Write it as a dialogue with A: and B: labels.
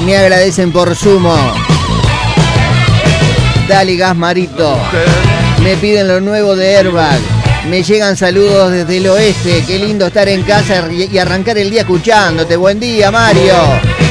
A: Me agradecen por sumo. Dale gas, Marito. Me piden lo nuevo de Airbag. Me llegan saludos desde el oeste. Qué lindo estar en casa y arrancar el día escuchándote. Buen día, Mario.